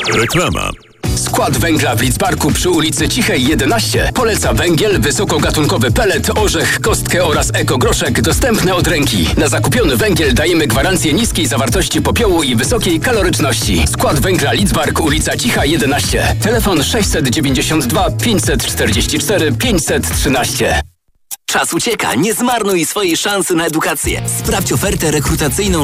Reklama. Skład węgla w Lidzbarku przy ulicy Cichej 11 poleca węgiel, wysokogatunkowy pelet, orzech, kostkę oraz ekogroszek dostępne od ręki. Na zakupiony węgiel dajemy gwarancję niskiej zawartości popiołu i wysokiej kaloryczności. Skład węgla Lidzbark, ulica Cicha 11. Telefon 692 544 513. Czas ucieka, nie zmarnuj swojej szansy na edukację. Sprawdź ofertę rekrutacyjną